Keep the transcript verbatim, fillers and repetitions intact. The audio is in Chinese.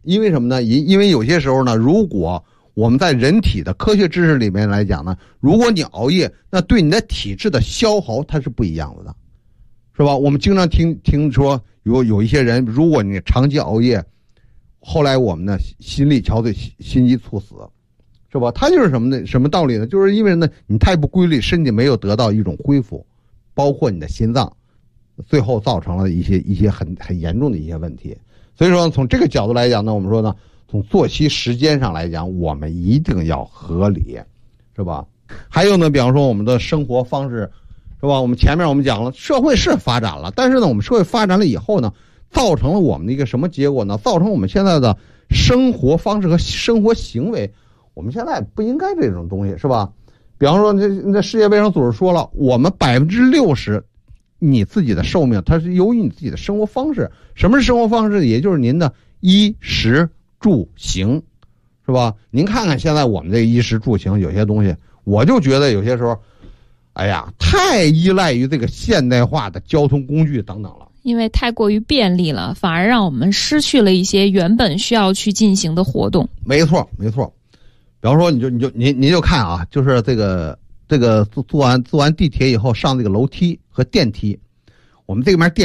因为什么呢？因因为有些时候呢，如果我们在人体的科学知识里面来讲呢，如果你熬夜，那对你的体质的消耗它是不一样的，是吧？我们经常听听说有有一些人，如果你长期熬夜，后来我们呢心力憔悴、心肌猝死，是吧？它就是什么呢？什么道理呢？就是因为呢你太不规律，身体没有得到一种恢复，包括你的心脏，最后造成了一些一些很很严重的一些问题。所以说从这个角度来讲呢，我们说呢，从作息时间上来讲，我们一定要合理，是吧？还有呢，比方说我们的生活方式，是吧？我们前面我们讲了，社会是发展了，但是呢，我们社会发展了以后呢，造成了我们的一个什么结果呢？造成我们现在的生活方式和生活行为，我们现在不应该这种东西，是吧？比方说，那那世界卫生组织说了，我们百分之六十你自己的寿命，它是由于你自己的生活方式。什么是生活方式？也就是您的衣食住行，是吧？您看看现在我们这衣食住行有些东西，我就觉得有些时候，哎呀，太依赖于这个现代化的交通工具等等了。 因为太过于便利了，反而让我们失去了一些原本需要去进行的活动。 没错，没错。比方说，你就你就您您就看啊，就是这个这个坐坐完坐完地铁以后上这个楼梯和电梯，我们这边电